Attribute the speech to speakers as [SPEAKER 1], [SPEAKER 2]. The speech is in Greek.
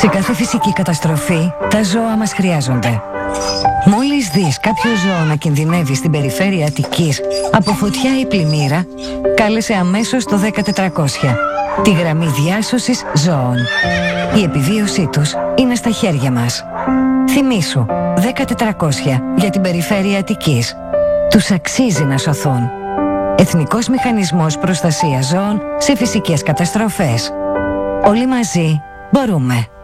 [SPEAKER 1] Σε κάθε φυσική καταστροφή, τα ζώα μας χρειάζονται. Μόλις δεις κάποιο ζώο να κινδυνεύει στην περιφέρεια Αττικής από φωτιά ή πλημμύρα, κάλεσε αμέσως το 10400, τη γραμμή διάσωσης ζώων. Η επιβίωσή τους είναι στα χέρια μας. Θυμήσου, 10400 για την περιφέρεια Αττικής. Τους αξίζει να σωθούν. Εθνικός Μηχανισμός Προστασίας Ζώων σε φυσικές καταστροφές. Όλοι μαζί μπορούμε.